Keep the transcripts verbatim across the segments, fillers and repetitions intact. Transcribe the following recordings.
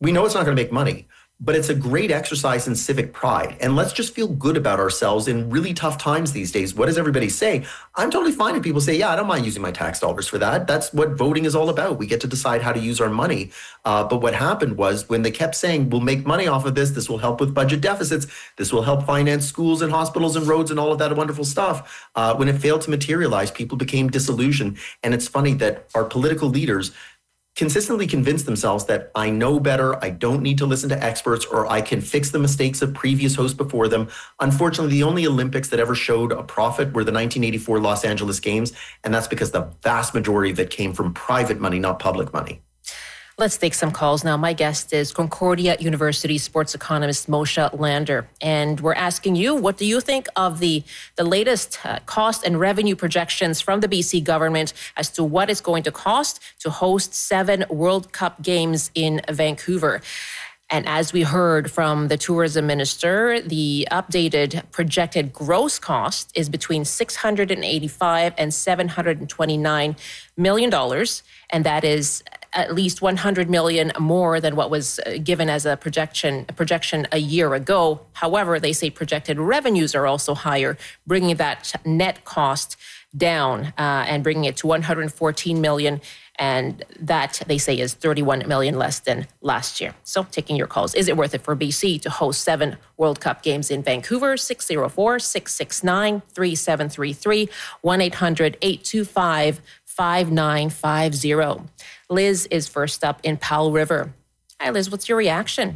we know it's not going to make money, but it's a great exercise in civic pride. And let's just feel good about ourselves in really tough times these days. What does everybody say? I'm totally fine if people say, yeah, I don't mind using my tax dollars for that. That's what voting is all about. We get to decide how to use our money. Uh, but what happened was when they kept saying, we'll make money off of this, this will help with budget deficits, this will help finance schools and hospitals and roads and all of that wonderful stuff. Uh, when it failed to materialize, people became disillusioned. And it's funny that our political leaders consistently convince themselves that I know better, I don't need to listen to experts, or I can fix the mistakes of previous hosts before them. Unfortunately, the only Olympics that ever showed a profit were the nineteen eighty-four Los Angeles Games, and that's because the vast majority of it came from private money, not public money. Let's take some calls now. My guest is Concordia University sports economist Moshe Lander. And we're asking you, what do you think of the, the latest uh, cost and revenue projections from the B C government as to what it's going to cost to host seven World Cup games in Vancouver? And as we heard from the tourism minister, the updated projected gross cost is between six hundred eighty-five and seven hundred twenty-nine million dollars. And that is at least one hundred million more than what was given as a projection a projection a year ago. However, they say projected revenues are also higher, bringing that net cost down uh, and bringing it to one hundred fourteen million. And that, they say, is thirty-one million less than last year. So taking your calls. Is it worth it for B C to host seven World Cup games in Vancouver? six oh four, six six nine, three seven three three, one eight hundred, eight two five, five nine five zero. Liz is first up in Powell River. Hi, Liz. What's your reaction?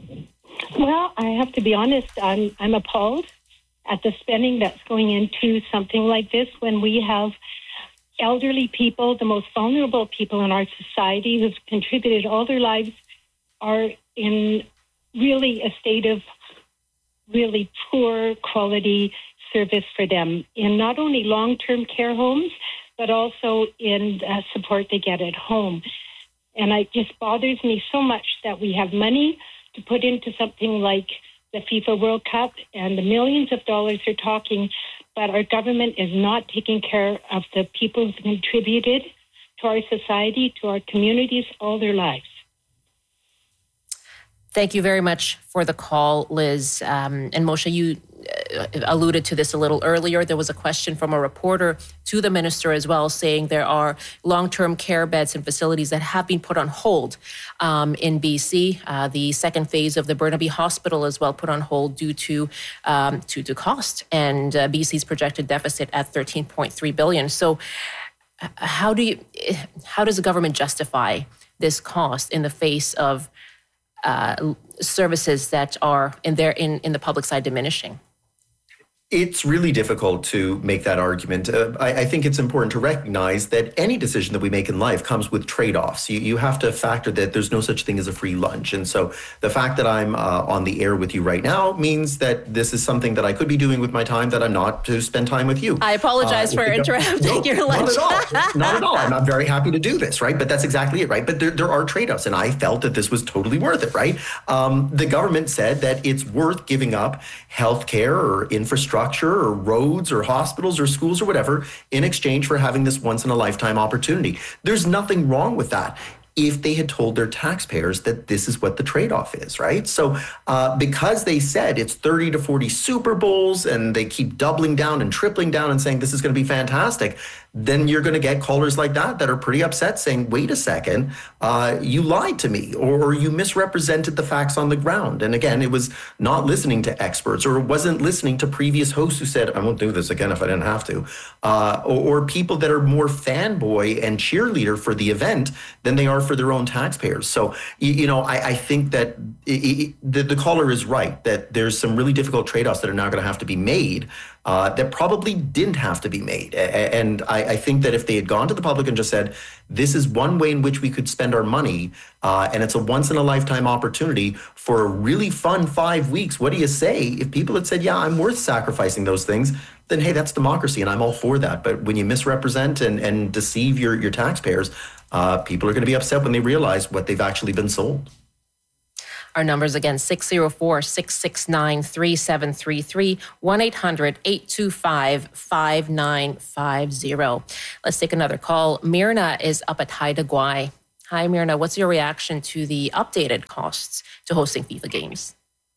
Well, I have to be honest. I'm I'm appalled at the spending that's going into something like this when we have elderly people, the most vulnerable people in our society who've contributed all their lives, are in really a state of really poor quality service for them in not only long-term care homes, but also in uh, support they get at home. And it just bothers me so much that we have money to put into something like the FIFA World Cup and the millions of dollars they're talking, but our government is not taking care of the people who've contributed to our society, to our communities all their lives. Thank you very much for the call, Liz. Um, and Moshe, you alluded to this a little earlier. There was a question from a reporter to the minister as well, saying there are long-term care beds and facilities that have been put on hold um, in B C. Uh, the second phase of the Burnaby Hospital as well put on hold due to um, to, to cost and uh, B C's projected deficit at thirteen point three billion dollars. So how do you how does the government justify this cost in the face of uh, services that are in their in, in the public side diminishing? It's really difficult to make that argument. Uh, I, I think it's important to recognize that any decision that we make in life comes with trade-offs. You, you have to factor that there's no such thing as a free lunch. And so the fact that I'm uh, on the air with you right now means that this is something that I could be doing with my time that I'm not to spend time with you. I apologize uh, for interrupting no, your lunch. Not at all. Not at all. I'm not very happy to do this, right? But that's exactly it, right? But there, there are trade-offs, and I felt that this was totally worth it, right? Um, the government said that it's worth giving up healthcare or infrastructure or roads or hospitals or schools or whatever in exchange for having this once in a lifetime opportunity. There's nothing wrong with that if they had told their taxpayers that this is what the trade-off is, right? So uh, because they said it's thirty to forty Super Bowls and they keep doubling down and tripling down and saying this is going to be fantastic, then you're going to get callers like that that are pretty upset saying, wait a second, uh, you lied to me or, or you misrepresented the facts on the ground. And again, it was not listening to experts or wasn't listening to previous hosts who said, I won't do this again if I didn't have to, uh, or, or people that are more fanboy and cheerleader for the event than they are for their own taxpayers. So, you, you know, I, I think that it, it, the, the caller is right, that there's some really difficult trade-offs that are now going to have to be made Uh, that probably didn't have to be made. And I, I think that if they had gone to the public and just said, this is one way in which we could spend our money, uh, and it's a once-in-a-lifetime opportunity for a really fun five weeks, what do you say? If people had said, yeah, I'm worth sacrificing those things, then hey, that's democracy, and I'm all for that. But when you misrepresent and, and deceive your, your taxpayers, uh, people are going to be upset when they realize what they've actually been sold. Our numbers again, six oh four, six six nine, three seven three three, one eight hundred, eight two five, five nine five zero. Let's take another call. Myrna is up at Haida Gwaii. Hi, Mirna. What's your reaction to the updated costs to hosting FIFA games?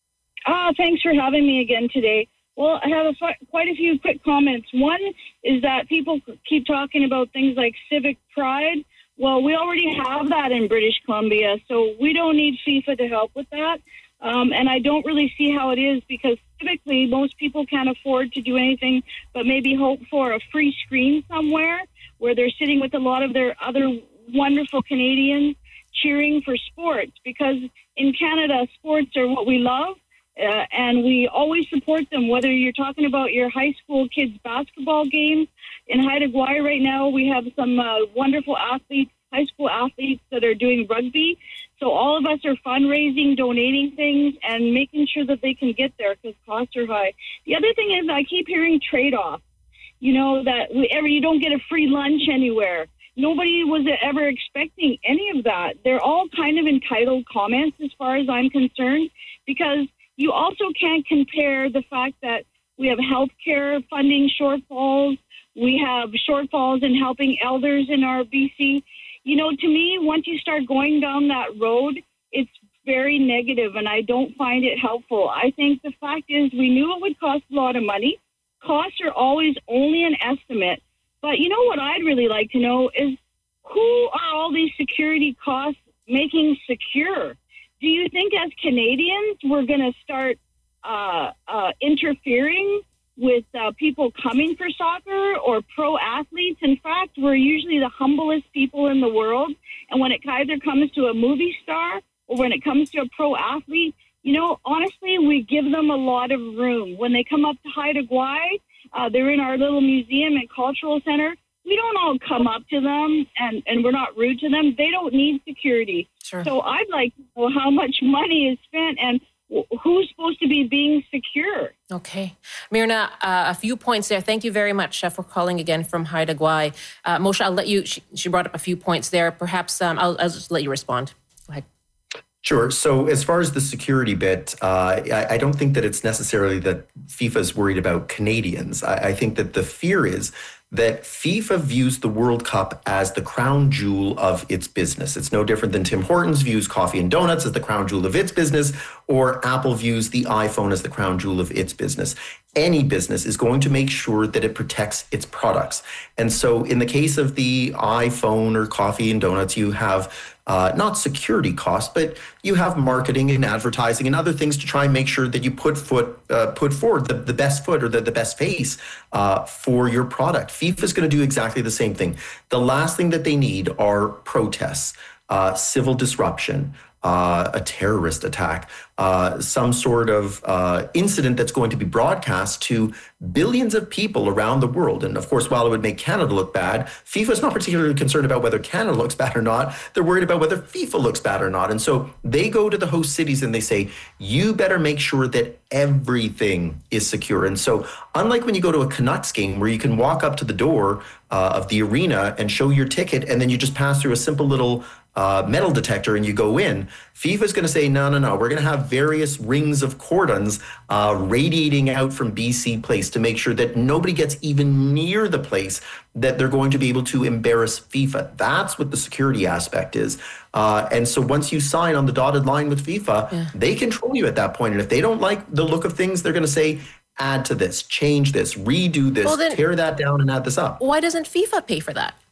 Ah, thanks for having me again today. Well, I have a, quite a few quick comments. One is that people keep talking about things like civic pride. Well, we already have that in British Columbia, so we don't need FIFA to help with that. Um, and I don't really see how it is, because typically most people can't afford to do anything but maybe hope for a free screen somewhere where they're sitting with a lot of their other wonderful Canadians cheering for sports, because in Canada, sports are what we love, uh, and we always support them, whether you're talking about your high school kids' basketball games. In Haida Gwaii right now, we have some uh, wonderful athletes, high school athletes that are doing rugby. So all of us are fundraising, donating things, and making sure that they can get there because costs are high. The other thing is I keep hearing trade-offs, you know, that we, ever, you don't get a free lunch anywhere. Nobody was ever expecting any of that. They're all kind of entitled comments as far as I'm concerned, because you also can't compare the fact that we have healthcare funding shortfalls. We have shortfalls in helping elders in our B C. You know, to me, once you start going down that road, it's very negative, and I don't find it helpful. I think the fact is we knew it would cost a lot of money. Costs are always only an estimate. But you know what I'd really like to know is, who are all these security costs making secure? Do you think as Canadians we're going to start uh, uh, interfering with uh, people coming for soccer or pro athletes? In fact, we're usually the humblest people in the world. And when it either comes to a movie star or when it comes to a pro athlete, you know, honestly, we give them a lot of room. When they come up to Haida Gwaii, uh, they're in our little museum and cultural center. We don't all come up to them and, and we're not rude to them. They don't need security. Sure. So I'd like to know how much money is spent and who's supposed to be being secure. Okay. Mirna, uh, a few points there. Thank you very much uh, for calling again from Haida Gwaii. Uh, Moshe, I'll let you, she, she brought up a few points there. Perhaps um, I'll, I'll just let you respond. Go ahead. Sure. So as far as the security bit, uh, I, I don't think that it's necessarily that FIFA is worried about Canadians. I, I think that the fear is that FIFA views the World Cup as the crown jewel of its business. It's no different than Tim Hortons views coffee and donuts as the crown jewel of its business, or Apple views the iPhone as the crown jewel of its business. Any business is going to make sure that it protects its products. And so in the case of the iPhone or coffee and donuts, you have uh, not security costs, but you have marketing and advertising and other things to try and make sure that you put foot uh, put forward the, the best foot or the, the best face uh, for your product. FIFA is going to do exactly the same thing. The last thing that they need are protests, uh, civil disruption, Uh, a terrorist attack, uh, some sort of uh, incident that's going to be broadcast to billions of people around the world. And of course, while it would make Canada look bad, FIFA is not particularly concerned about whether Canada looks bad or not. They're worried about whether FIFA looks bad or not. And so they go to the host cities and they say, you better make sure that everything is secure. And so unlike when you go to a Canucks game where you can walk up to the door uh, of the arena and show your ticket, and then you just pass through a simple little Uh, metal detector and you go in, FIFA is going to say, no, no, no, we're going to have various rings of cordons uh, radiating out from B C Place to make sure that nobody gets even near the place that they're going to be able to embarrass FIFA. That's what the security aspect is. Uh, and so once you sign on the dotted line with FIFA, yeah. they control you at that point. And if they don't like the look of things, they're going to say, add to this, change this, redo this, well, then, tear that down and add this up. Why doesn't FIFA pay for that?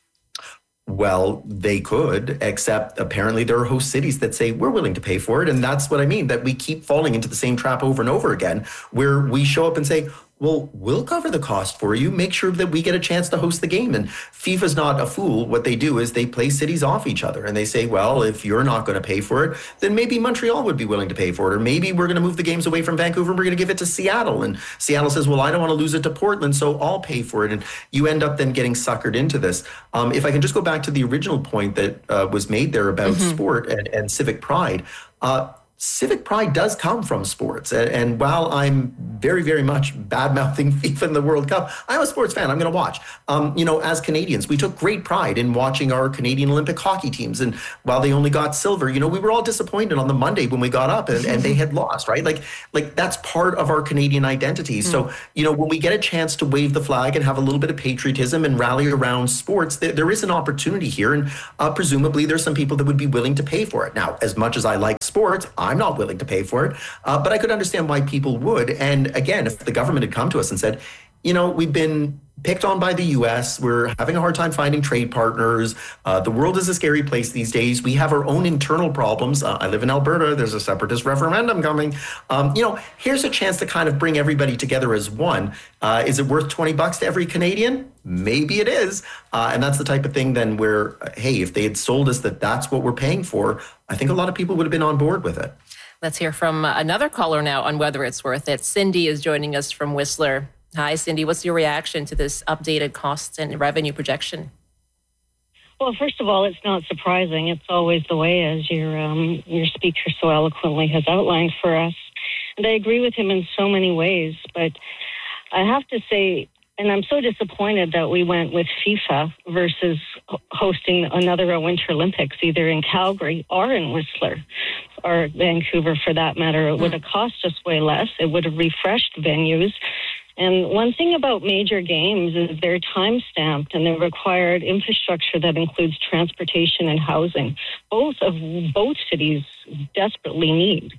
Well, they could, except apparently there are host cities that say we're willing to pay for it. And that's what I mean, that we keep falling into the same trap over and over again, where we show up and say, well, we'll cover the cost for you. Make sure that we get a chance to host the game. And FIFA's not a fool. What they do is they play cities off each other. And they say, well, if you're not going to pay for it, then maybe Montreal would be willing to pay for it. Or maybe we're going to move the games away from Vancouver and we're going to give it to Seattle. And Seattle says, well, I don't want to lose it to Portland, so I'll pay for it. And you end up then getting suckered into this. Um, if I can just go back to the original point that uh, was made there about mm-hmm. sport and, and civic pride, uh, civic pride does come from sports. And, and while I'm very, very much bad-mouthing FIFA in the World Cup, I'm a sports fan. I'm going to watch. Um, you know, as Canadians, we took great pride in watching our Canadian Olympic hockey teams. And while they only got silver, you know, we were all disappointed on the Monday when we got up and, and they had lost, right? Like, like that's part of our Canadian identity. Mm. So, you know, when we get a chance to wave the flag and have a little bit of patriotism and rally around sports, there, there is an opportunity here. And uh, presumably there's some people that would be willing to pay for it. Now, as much as I like sports, I'm not willing to pay for it, uh, but I could understand why people would. And again, if the government had come to us and said, you know, we've been picked on by the U S, we're having a hard time finding trade partners, uh, the world is a scary place these days, we have our own internal problems. Uh, I live in Alberta, there's a separatist referendum coming. Um, you know, here's a chance to kind of bring everybody together as one. Uh, is it worth twenty bucks to every Canadian? Maybe it is. Uh, and that's the type of thing then where, hey, if they had sold us that that's what we're paying for, I think a lot of people would have been on board with it. Let's hear from another caller now on whether it's worth it. Cindy is joining us from Whistler. Hi, Cindy. What's your reaction to this updated costs and revenue projection? Well, first of all, it's not surprising. It's always the way, as your um, your speaker so eloquently has outlined for us. And I agree with him in so many ways. But I have to say, and I'm so disappointed that we went with FIFA versus hosting another Winter Olympics, either in Calgary or in Whistler or Vancouver for that matter. It would have cost us way less. It would have refreshed venues. And one thing about major games is they're time-stamped and they're required infrastructure that includes transportation and housing, both of both cities desperately need.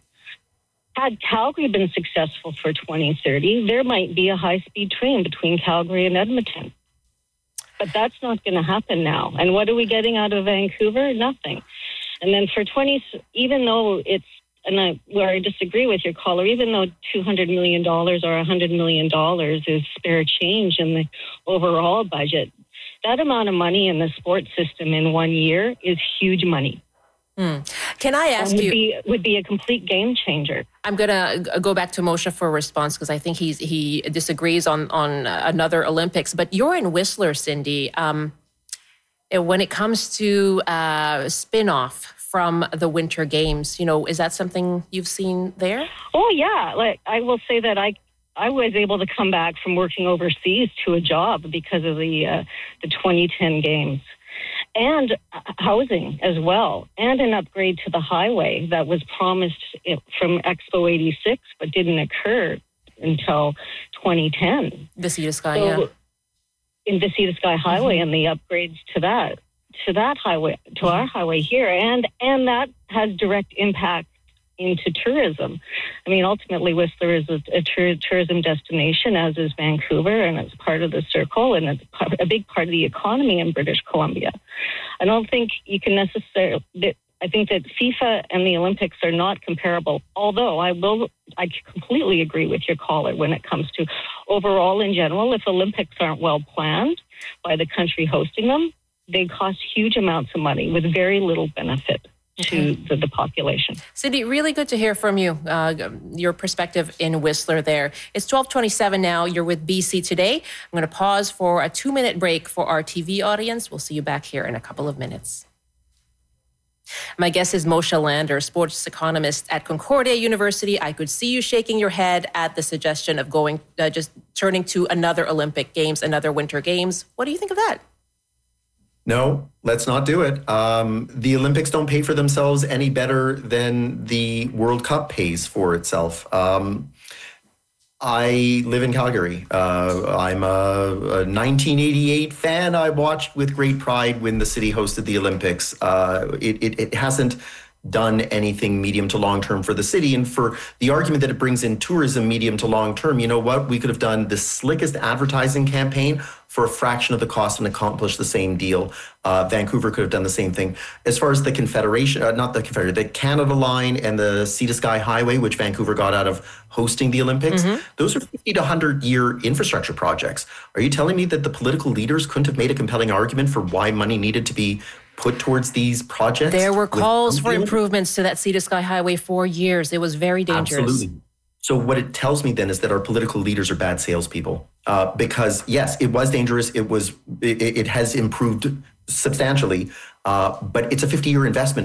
Had Calgary been successful for twenty thirty, there might be a high-speed train between Calgary and Edmonton. But that's not going to happen now. And what are we getting out of Vancouver? Nothing. And then for twenty, even though it's, and I, where I disagree with your caller, even though two hundred million dollars or one hundred million dollars is spare change in the overall budget, that amount of money in the sports system in one year is huge money. Hmm. Can I ask would you? Be, would be a complete game changer. I'm going to go back to Moshe for a response because I think he's he disagrees on, on another Olympics. But you're in Whistler, Cindy. Um, when it comes to uh, spin-off from the Winter Games, you know, is that something you've seen there? Oh, yeah. Like I will say that I I was able to come back from working overseas to a job because of the uh, the twenty ten games. And housing as well, and an upgrade to the highway that was promised from Expo eighty-six, but didn't occur until twenty ten. The Sea to Sky, so, yeah. In the Sea to Sky Highway mm-hmm. and the upgrades to that, to that highway, to mm-hmm. our highway here, and and that has direct impact into tourism. I mean, ultimately, Whistler is a, a tur- tourism destination, as is Vancouver, and it's part of the circle, and it's part, a big part of the economy in British Columbia. I don't think you can necessarily... I think that FIFA and the Olympics are not comparable, although I will, I completely agree with your caller when it comes to overall in general, if Olympics aren't well planned by the country hosting them, they cost huge amounts of money with very little benefit to the, the population. Cindy, really good to hear from you, uh, your perspective in Whistler there. It's twelve twenty-seven now. You're with B C Today. I'm going to pause for a two-minute break for our T V audience. We'll see you back here in a couple of minutes. My guest is Moshe Lander, sports economist at Concordia University. I could see you shaking your head at the suggestion of going, uh, just turning to another Olympic Games, another Winter Games. What do you think of that? No, let's not do it. Um, the Olympics don't pay for themselves any better than the World Cup pays for itself. Um, I live in Calgary. Uh, I'm a, a nineteen eighty-eight fan. I watched with great pride when the city hosted the Olympics. Uh, it, it, it hasn't done anything medium to long term for the city. And for the argument that it brings in tourism medium to long term, you know what? We could have done the slickest advertising campaign for a fraction of the cost and accomplished the same deal. Uh, Vancouver could have done the same thing. As far as the Confederation, uh, not the Confederation, the Canada Line and the Sea to Sky Highway, which Vancouver got out of hosting the Olympics, mm-hmm. those are fifty to one hundred year infrastructure projects. Are you telling me that the political leaders couldn't have made a compelling argument for why money needed to be put towards these projects? There were calls for improvements to that Sea to Sky Highway for years. It was very dangerous. Absolutely. So what it tells me then is that our political leaders are bad salespeople. Uh, because yes, it was dangerous. It was. It, it has improved substantially, uh, but it's a fifty year investment.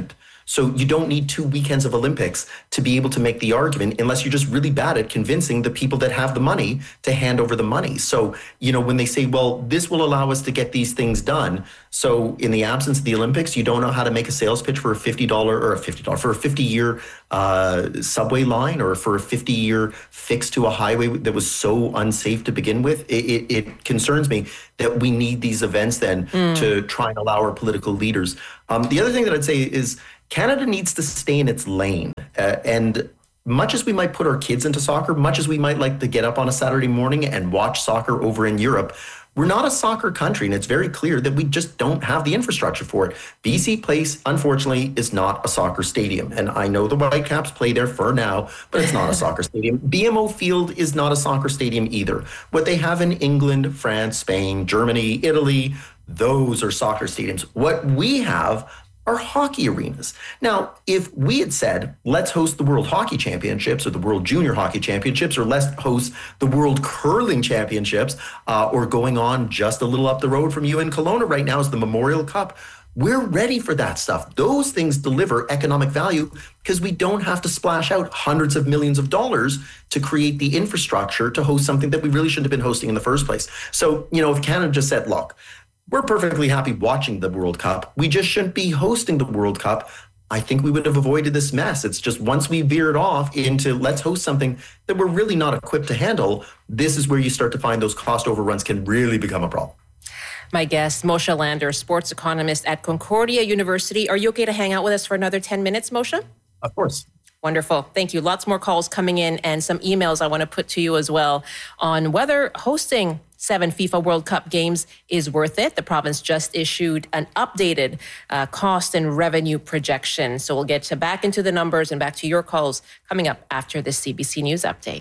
So you don't need two weekends of Olympics to be able to make the argument, unless you're just really bad at convincing the people that have the money to hand over the money. So, you know, when they say, well, this will allow us to get these things done. So in the absence of the Olympics, you don't know how to make a sales pitch for a fifty dollars or a fifty dollars for a fifty year uh, subway line, or for a fifty year fix to a highway that was so unsafe to begin with. It, it, it concerns me that we need these events then mm. to try and allow our political leaders. Um, the other thing that I'd say is Canada needs to stay in its lane. Uh, and much as we might put our kids into soccer, much as we might like to get up on a Saturday morning and watch soccer over in Europe, we're not a soccer country, and it's very clear that we just don't have the infrastructure for it. B C Place, unfortunately, is not a soccer stadium. And I know the Whitecaps play there for now, but it's not a soccer stadium. B M O Field is not a soccer stadium either. What they have in England, France, Spain, Germany, Italy, those are soccer stadiums. What we have are hockey arenas. Now, if we had said, let's host the World Hockey Championships or the World Junior Hockey Championships, or let's host the World Curling Championships, uh, or going on just a little up the road from you in Kelowna right now is the Memorial Cup, we're ready for that stuff. Those things deliver economic value because we don't have to splash out hundreds of millions of dollars to create the infrastructure to host something that we really shouldn't have been hosting in the first place. So, you know, if Canada just said, look, we're perfectly happy watching the World Cup, we just shouldn't be hosting the World Cup, I think we would have avoided this mess. It's just once we veered off into let's host something that we're really not equipped to handle, this is where you start to find those cost overruns can really become a problem. My guest, Moshe Lander, sports economist at Concordia University. Are you okay to hang out with us for another ten minutes, Moshe? Of course. Wonderful. Thank you. Lots more calls coming in and some emails I want to put to you as well on whether hosting seven FIFA World Cup games is worth it. The province just issued an updated uh, cost and revenue projection. So we'll get to back into the numbers and back to your calls coming up after this C B C News update.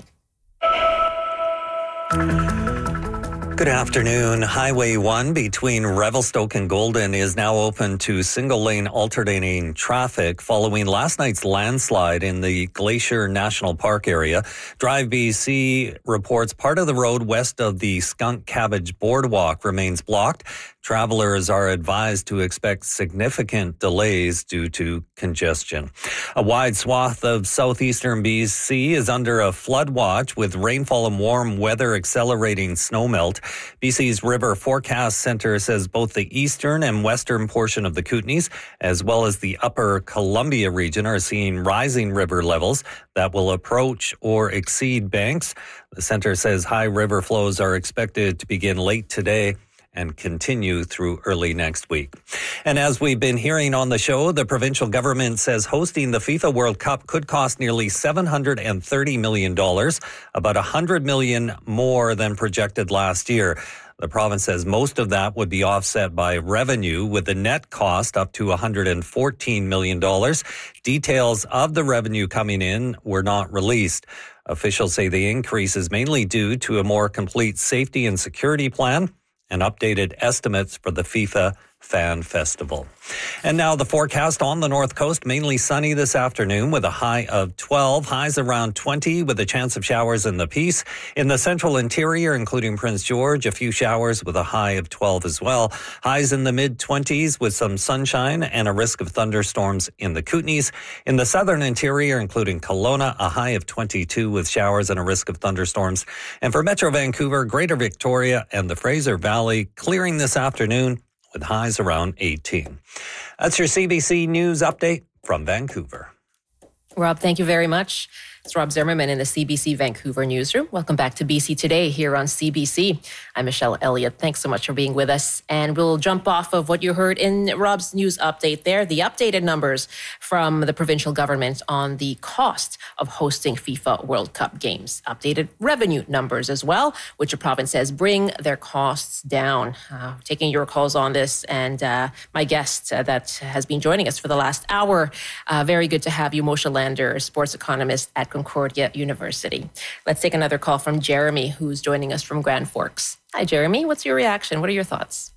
Good afternoon. Highway one between Revelstoke and Golden is now open to single-lane alternating traffic following last night's landslide in the Glacier National Park area. Drive B C reports part of the road west of the Skunk Cabbage Boardwalk remains blocked. Travelers are advised to expect significant delays due to congestion. A wide swath of southeastern B C is under a flood watch with rainfall and warm weather accelerating snowmelt. B C's River Forecast Center says both the eastern and western portion of the Kootenays, as well as the upper Columbia region, are seeing rising river levels that will approach or exceed banks. The center says high river flows are expected to begin late today and continue through early next week. And as we've been hearing on the show, the provincial government says hosting the FIFA World Cup could cost nearly seven hundred thirty million dollars, about one hundred million dollars more than projected last year. The province says most of that would be offset by revenue, with the net cost up to one hundred fourteen million dollars. Details of the revenue coming in were not released. Officials say the increase is mainly due to a more complete safety and security plan and updated estimates for the FIFA Fan Festival. And now the forecast on the North Coast, mainly sunny this afternoon with a high of twelve, highs around twenty with a chance of showers in the Peace. In the central interior, including Prince George, a few showers with a high of twelve as well. Highs in the mid-twenties with some sunshine and a risk of thunderstorms in the Kootenays. In the southern interior, including Kelowna, a high of twenty-two with showers and a risk of thunderstorms. And for Metro Vancouver, Greater Victoria and the Fraser Valley, clearing this afternoon with highs around eighteen. That's your C B C News update from Vancouver. Rob, thank you very much. It's Rob Zimmerman in the C B C Vancouver newsroom. Welcome back to B C Today here on C B C. I'm Michelle Elliott. Thanks so much for being with us. And we'll jump off of what you heard in Rob's news update there, the updated numbers from the provincial government on the cost of hosting FIFA World Cup games. Updated revenue numbers as well, which the province says bring their costs down. Uh, taking your calls on this, and uh, my guest uh, that has been joining us for the last hour. Uh, very good to have you, Moshe Lander, sports economist at Concordia University. Let's take another call from Jeremy, who's joining us from Grand Forks. Hi, Jeremy. What's your reaction? What are your thoughts?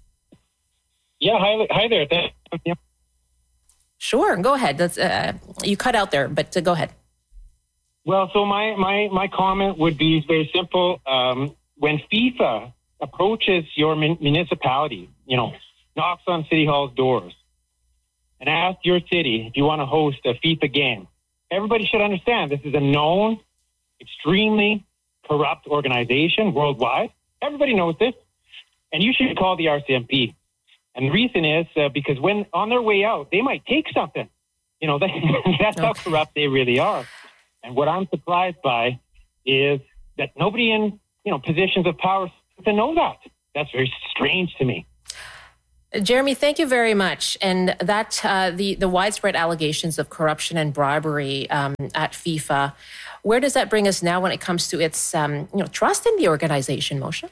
Yeah, hi, hi there. Thank you. Sure, go ahead. That's, uh, you cut out there, but uh, go ahead. Well, so my, my, my comment would be very simple. Um, when FIFA approaches your mun- municipality, you know, knocks on City Hall's doors, and asked your city if you want to host a FIFA game, everybody should understand this is a known, extremely corrupt organization worldwide. Everybody knows this. And you should call the R C M P. And the reason is uh, because when on their way out, they might take something. You know, that's how corrupt they really are. And what I'm surprised by is that nobody in, you know, positions of power to know that. That's very strange to me. Jeremy, thank you very much. And that uh, the the widespread allegations of corruption and bribery um, at FIFA, where does that bring us now when it comes to its um, you know trust in the organization, Moshe?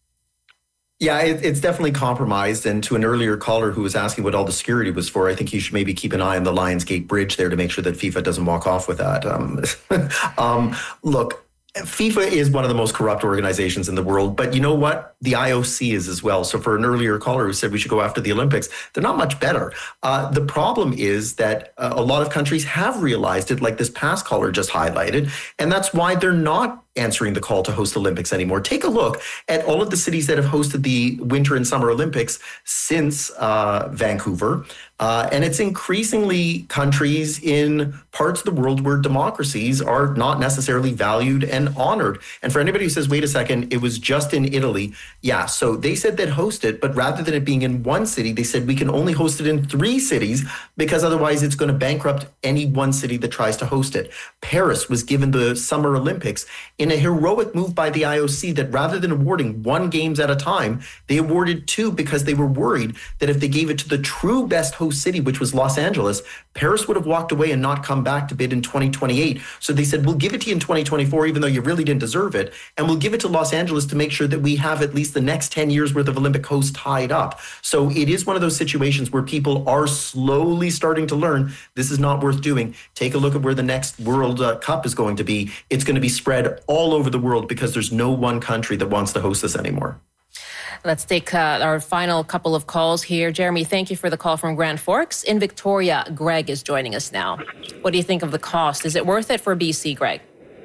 Yeah, it, it's definitely compromised. And to an earlier caller who was asking what all the security was for, I think you should maybe keep an eye on the Lionsgate Bridge there to make sure that FIFA doesn't walk off with that. Um, um, look, FIFA is one of the most corrupt organizations in the world, but you know what? The I O C is as well. So for an earlier caller who said we should go after the Olympics, they're not much better. Uh, the problem is that uh, a lot of countries have realized it, like this past caller just highlighted, and that's why they're not answering the call to host Olympics anymore. Take a look at all of the cities that have hosted the Winter and Summer Olympics since uh, Vancouver. Uh, and it's increasingly countries in parts of the world where democracies are not necessarily valued and honored. And for anybody who says, wait a second, it was just in Italy. Yeah, so they said they'd host it, but rather than it being in one city, they said we can only host it in three cities because otherwise it's going to bankrupt any one city that tries to host it. Paris was given the Summer Olympics in a heroic move by the I O C that rather than awarding one games at a time, they awarded two because they were worried that if they gave it to the true best host city, which was Los Angeles, Paris would have walked away and not come back to bid in twenty twenty-eight. So they said, we'll give it to you in twenty twenty-four, even though you really didn't deserve it. And we'll give it to Los Angeles to make sure that we have at least the next ten years worth of Olympic hosts tied up. So it is one of those situations where people are slowly starting to learn this is not worth doing. Take a look at where the next World uh, Cup is going to be. It's going to be spread all over the world because there's no one country that wants to host this anymore. Let's take uh, our final couple of calls here. Jeremy, thank you for the call from Grand Forks. In Victoria, Greg is joining us now. What do you think of the cost? Is it worth it for B C, Greg?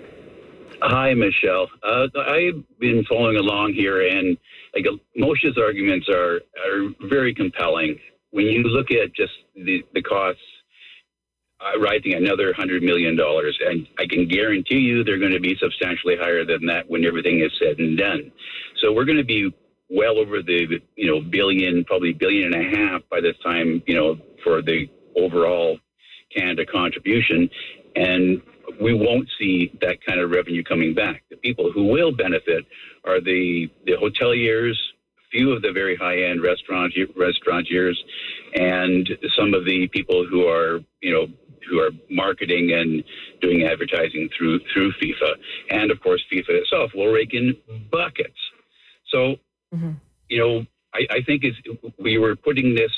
Hi, Michelle. Uh, I've been following along here, and like Moshe's arguments are, are very compelling. When you look at just the, the costs uh, rising another one hundred million dollars, and I can guarantee you they're going to be substantially higher than that when everything is said and done. So we're going to be well over the, you know, billion, probably billion and a half by this time, you know, for the overall Canada contribution. And we won't see that kind of revenue coming back. The people who will benefit are the, the hoteliers, few of the very high-end restaurant, restaurateurs, and some of the people who are, you know, who are marketing and doing advertising through, through FIFA. And, of course, FIFA itself will rake in buckets. So, Mm-hmm. you know, I, I think is we were putting this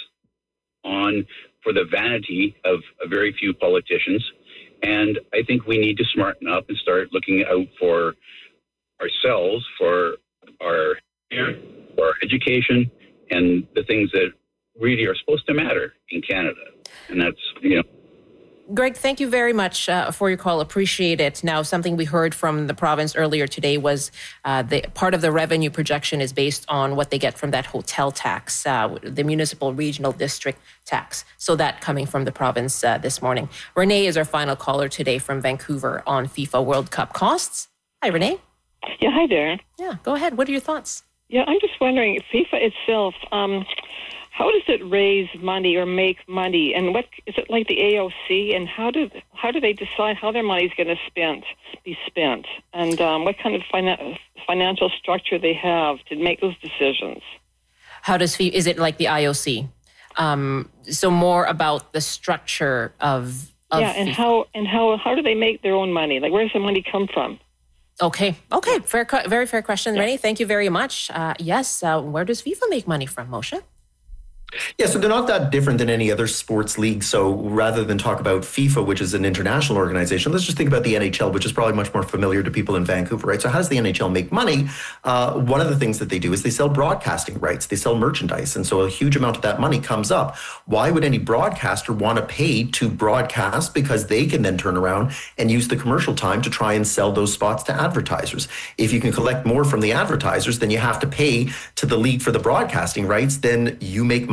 on for the vanity of a very few politicians. And I think we need to smarten up and start looking out for ourselves, for our, for our education, and the things that really are supposed to matter in Canada. And that's, you know, Greg, thank you very much uh, for your call. Appreciate it. Now, something we heard from the province earlier today was uh, the part of the revenue projection is based on what they get from that hotel tax, uh, the municipal regional district tax. So that coming from the province uh, this morning. Renee is our final caller today from Vancouver on FIFA World Cup costs. Hi, Renee. Yeah, hi there. Yeah, go ahead. What are your thoughts? Yeah, I'm just wondering, FIFA itself, um, how does it raise money or make money? And what is it like the A O C? And how do how do they decide how their money is going to spent be spent? And um, what kind of finan- financial structure they have to make those decisions? How does is it like the I O C? Um, so more about the structure of, of yeah, and FIFA. how and how how do they make their own money? Like, where does the money come from? Okay. Okay. Fair, very fair question, yeah. Renee. Thank you very much. Uh, yes. Uh, where does FIFA make money from, Moshe? Yeah, so they're not that different than any other sports league. So rather than talk about FIFA, which is an international organization, let's just think about the N H L, which is probably much more familiar to people in Vancouver, right? So how does the N H L make money? Uh, one of the things that they do is they sell broadcasting rights. They sell merchandise. And so a huge amount of that money comes up. Why would any broadcaster want to pay to broadcast? Because they can then turn around and use the commercial time to try and sell those spots to advertisers. If you can collect more from the advertisers, then you have to pay to the league for the broadcasting rights. Then you make money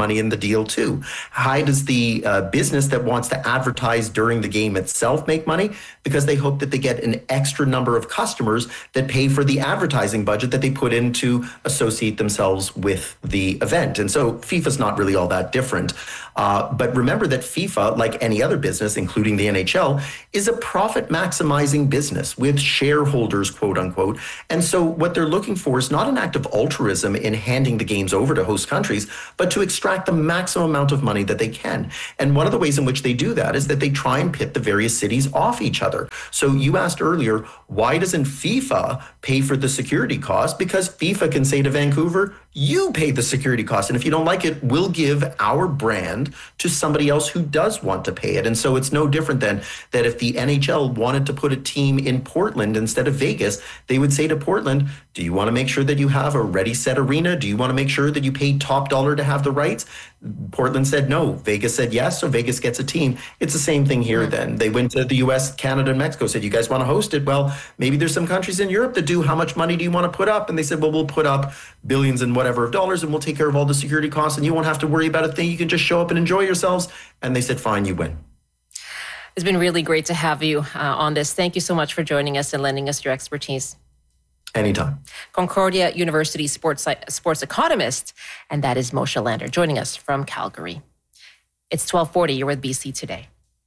money in the deal too. How does the uh, business that wants to advertise during the game itself make money? Because they hope that they get an extra number of customers that pay for the advertising budget that they put in to associate themselves with the event. And so FIFA's not really all that different. Uh, but remember that FIFA, like any other business, including the N H L, is a profit maximizing business with shareholders, quote unquote. And so what they're looking for is not an act of altruism in handing the games over to host countries, but to extract the maximum amount of money that they can. And one of the ways in which they do that is that they try and pit the various cities off each other. So you asked earlier, why doesn't FIFA pay for the security cost? Because FIFA can say to Vancouver, you pay the security cost. And if you don't like it, we'll give our brand to somebody else who does want to pay it. And so it's no different than that if the N H L wanted to put a team in Portland instead of Vegas, they would say to Portland, do you want to make sure that you have a ready set arena? Do you want to make sure that you pay top dollar to have the rights? Portland said no. Vegas said yes, so Vegas gets a team. It's the same thing here mm-hmm. then. They went to the U S, Canada, and Mexico, said, you guys want to host it? Well, maybe there's some countries in Europe that do. How much money do you want to put up? And they said, well, we'll put up billions and whatever of dollars, and we'll take care of all the security costs, and you won't have to worry about a thing. You can just show up and enjoy yourselves. And they said, fine, you win. It's been really great to have you uh, on this. Thank you so much for joining us and lending us your expertise. Anytime. Concordia University sports sports economist, and that is Moshe Lander, joining us from Calgary. It's twelve forty. You're with B C Today.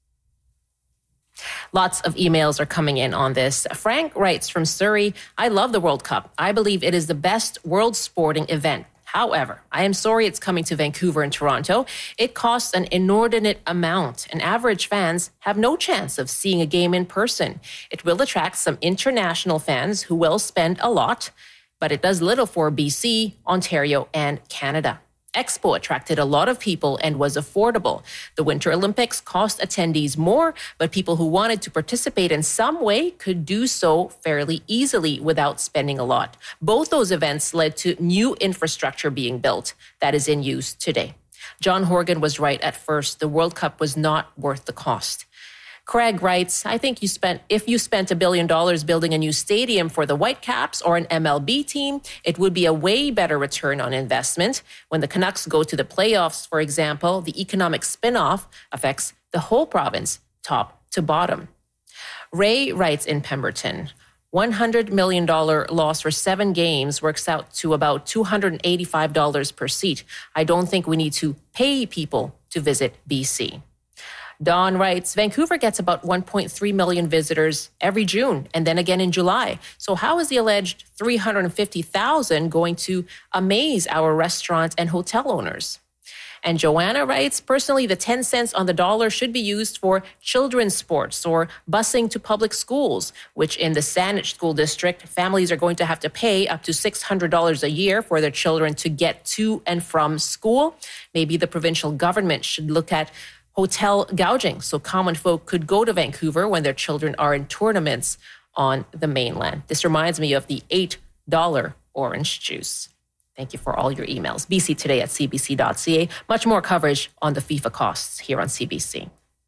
Lots of emails are coming in on this. Frank writes from Surrey, I love the World Cup. I believe it is the best world sporting event. However, I am sorry it's coming to Vancouver and Toronto. It costs an inordinate amount, and average fans have no chance of seeing a game in person. It will attract some international fans who will spend a lot, but it does little for B C, Ontario, and Canada. Expo attracted a lot of people and was affordable. The Winter Olympics cost attendees more, but people who wanted to participate in some way could do so fairly easily without spending a lot. Both those events led to new infrastructure being built that is in use today. John Horgan was right at first. The World Cup was not worth the cost. Craig writes, I think you spent, if you spent a billion dollars building a new stadium for the Whitecaps or an M L B team, it would be a way better return on investment. When the Canucks go to the playoffs, for example, the economic spin-off affects the whole province, top to bottom. Ray writes in Pemberton, one hundred million dollars loss for seven games works out to about two hundred eighty-five dollars per seat. I don't think we need to pay people to visit B C. Don writes, Vancouver gets about one point three million visitors every June and then again in July. So how is the alleged three hundred fifty thousand going to amaze our restaurant and hotel owners? And Joanna writes, personally, the ten cents on the dollar should be used for children's sports or busing to public schools, which in the Saanich School District, families are going to have to pay up to six hundred dollars a year for their children to get to and from school. Maybe the provincial government should look at hotel gouging so common folk could go to Vancouver when their children are in tournaments on the mainland. This reminds me of the eight dollar orange juice. Thank you for all your emails. B C Today at c b c dot c a. Much more coverage on the FIFA costs here on C B C.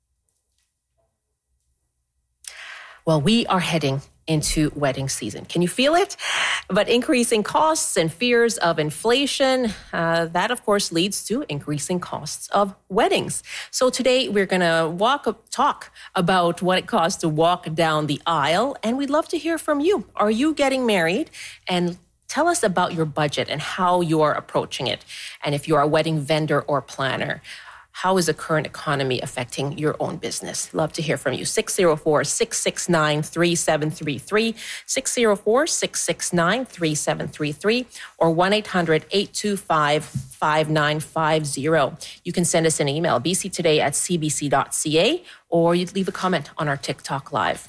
Well, we are heading into wedding season. Can you feel it? But increasing costs and fears of inflation, uh, that of course leads to increasing costs of weddings. So today we're going to walk talk about what it costs to walk down the aisle, and we'd love to hear from you. Are you getting married? And tell us about your budget and how you're approaching it. And if you're a wedding vendor or planner, how is the current economy affecting your own business? Love to hear from you. six oh four, six six nine, three seven three three, six oh four, six six nine, three seven three three, or one eight hundred, eight two five, five nine five zero. You can send us an email, b c today at c b c dot c a, or you leave a comment on our TikTok Live.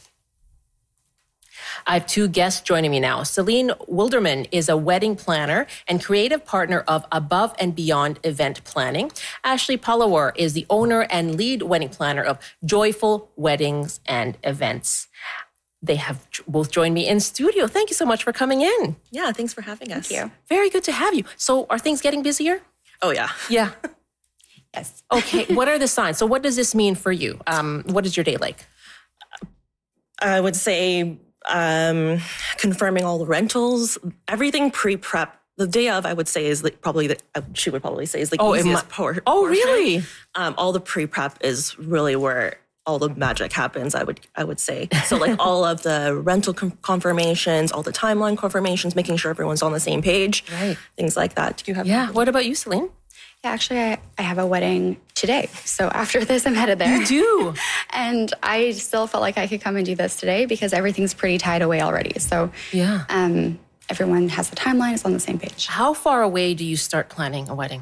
I have two guests joining me now. Celine Wilderman is a wedding planner and creative partner of Above and Beyond Event Planning. Ashley Palawar is the owner and lead wedding planner of Joyful Weddings and Events. They have both joined me in studio. Thank you so much for coming in. Yeah, thanks for having us. Thank you. Very good to have you. So are things getting busier? Oh, yeah. Yeah. Yes. Okay, what are the signs? So what does this mean for you? Um, what is your day like? I would say um, confirming all the rentals, everything pre-prep the day of, I would say, is like probably the, uh, she would probably say is the Oh, it easiest mi- por- Oh, portion. really? Um, all the pre-prep is really where all the magic happens, I would I would say. So like all of the rental com- confirmations, all the timeline confirmations, making sure everyone's on the same page, Right. things like that. Do you have? Yeah. What about you, Celine? Yeah, actually, I, I have a wedding today. So after this, I'm headed there. You do? And I still felt like I could come and do this today because everything's pretty tied away already. So Yeah. um, everyone has the timeline, it's on the same page. How far away do you start planning a wedding?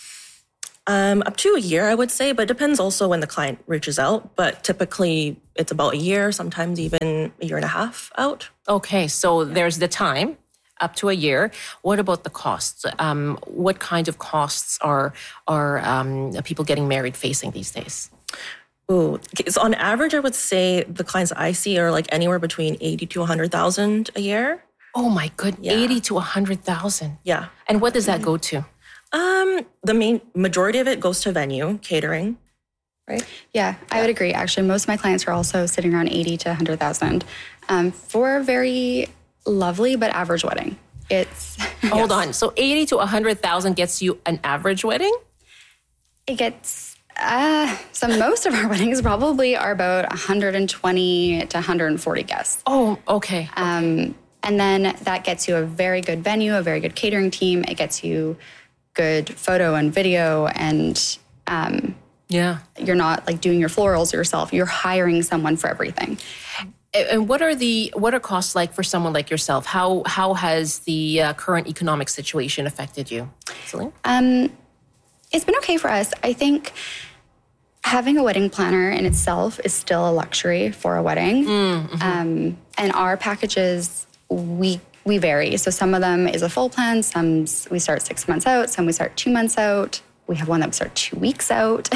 Um, up to a year, I would say, but it depends also when the client reaches out. But typically, it's about a year, sometimes even a year and a half out. Okay, so there's the time, up to a year. What about the costs? Um, what kind of costs are are um, people getting married facing these days? Ooh, okay, so on average, I would say the clients I see are like anywhere between eighty to a hundred thousand a year. Oh my goodness, Yeah. eighty to a hundred thousand. Yeah. And what does that go to? Um, the main majority of it goes to venue, catering, right? Yeah, I would agree. Actually, most of my clients are also sitting around eighty to one hundred thousand um, for a very lovely but average wedding. It's Hold on. So eighty to a hundred thousand gets you an average wedding? It gets, uh, so most of our weddings probably are about one hundred twenty to one hundred forty guests. Oh, okay. Um, and then that gets you a very good venue, a very good catering team. It gets you good photo and video, and um, Yeah. you're not like doing your florals yourself. You're hiring someone for everything. And what are the what are costs like for someone like yourself? How how has the uh, current economic situation affected you, Celine? Um, it's been okay for us. I think having a wedding planner in itself is still a luxury for a wedding. Mm-hmm. Um, and our packages, we we vary. So some of them is a full plan. Some we start six months out. Some we start two months out. We have one that we start two weeks out.